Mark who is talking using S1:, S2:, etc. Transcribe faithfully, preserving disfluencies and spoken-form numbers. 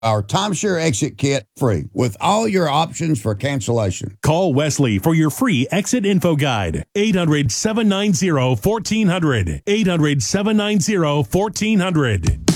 S1: our timeshare exit kit free with all your options for cancellation.
S2: Call Wesley for your free exit info guide. eight hundred, seven nine zero, one four zero zero. eight hundred, seven nine zero, one four zero zero.